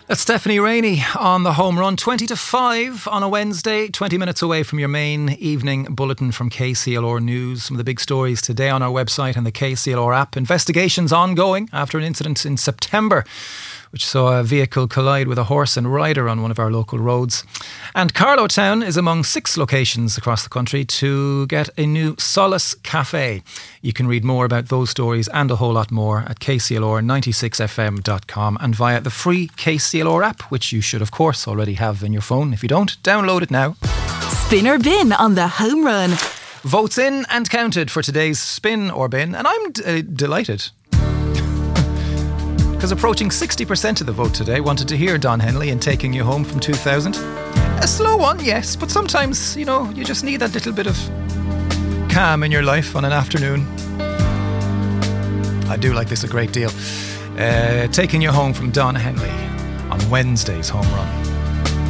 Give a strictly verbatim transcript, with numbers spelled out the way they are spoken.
That's Stephanie Rainey on the home run. twenty to five on a Wednesday, twenty minutes away from your main evening bulletin from K C L R News. Some of the big stories today on our website and the K C L R app. Investigations ongoing after an incident in September which saw a vehicle collide with a horse and rider on one of our local roads. And Carlow Town is among six locations across the country to get a new Solace Cafe. You can read more about those stories and a whole lot more at k c l r ninety-six f m dot com and via the free K C L R app, which you should of course already have in your phone. If you don't, download it now. Spin or bin on the home run. Votes in and counted for today's Spin or Bin, and I'm d- uh, delighted. Because approaching sixty percent of the vote today wanted to hear Don Henley in Taking You Home from two thousand. A slow one, yes, but sometimes, you know, you just need that little bit of calm in your life on an afternoon. I do like this a great deal. Uh, Taking You Home from Don Henley on Wednesday's Home Run.